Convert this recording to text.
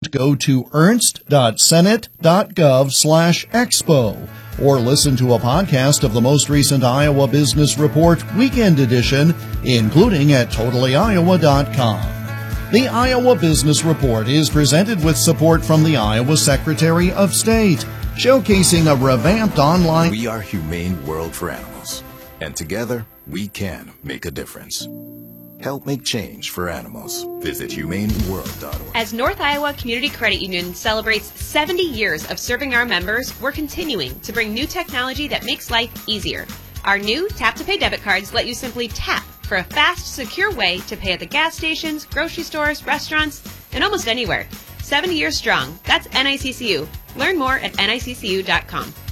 event, go to ernst.senate.gov/expo or listen to a podcast of the most recent Iowa Business Report Weekend Edition, including at totallyiowa.com. The Iowa Business Report is presented with support from the Iowa Secretary of State, showcasing a revamped online. We are Humane World for Animals, and together we can make a difference. Help make change for animals. Visit humaneworld.org. As North Iowa Community Credit Union celebrates 70 years of serving our members, we're continuing to bring new technology that makes life easier. Our new tap-to-pay debit cards let you simply tap for a fast, secure way to pay at the gas stations, grocery stores, restaurants, and almost anywhere. 70 years strong. That's NICCU. Learn more at niccu.com.